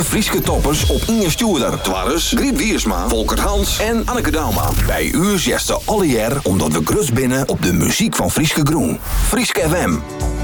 alle Frieske toppers op Inge Stuurder. Twarres, Griet Wiersma, Volkert Hans en Anneke Dauma. Bij u zesde alle jaar omdat we grus binnen op de muziek van Frieske Groen. Frieske FM.